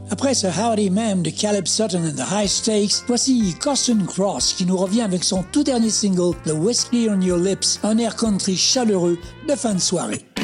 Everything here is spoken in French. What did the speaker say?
Après ce Howdy Ma'am de Caleb Sutton and the High Stakes, voici Coston Cross qui nous revient avec son tout dernier single, The Whiskey on Your Lips, un air country chaleureux de fin de soirée.